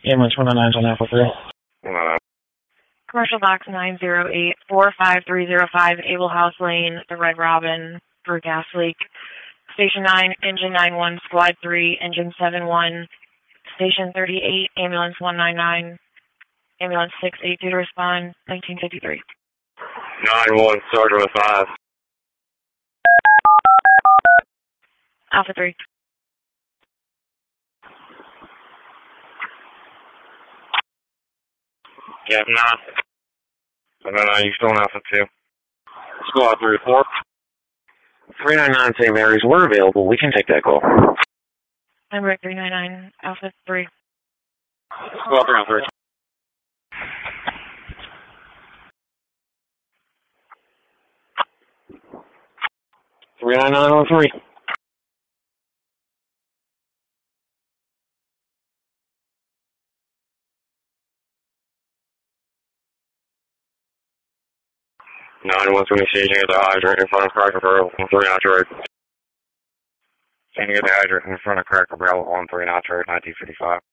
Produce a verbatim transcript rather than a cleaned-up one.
Ambulance one oh nine on Alpha three. one oh nine. Commercial box nine zero eight four five three zero five, Able House Lane, the Red Robin, for gas leak. Station nine, engine nine one, squad three, engine seven one, station thirty-eight, ambulance one nine nine, ambulance six eight two to respond, nineteen fifty-three. nine one, Sergeant with five. Alpha three. Yeah, nah. No, no, no, you're still in Alpha two. Squad three four. three nine nine Saint Mary's, we're available. We can take that call. Number three nine nine, Alpha three. Squad three on three. three nine nine on three. nine one, twenty staging at the hydrant in front of Cracker Barrel on three notch road. Standing at the hydrant in front of Cracker Barrel on three notch road, nineteen fifty-five.